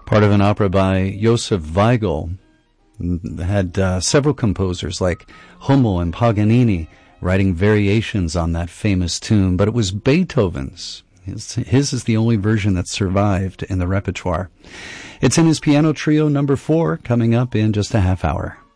Part of an opera by Josef Weigl. Had several composers like Hummel and Paganini writing variations on that famous tune, but it was Beethoven's. His is the only version that survived in the repertoire. It's in his piano trio number 4, coming up in just a half hour.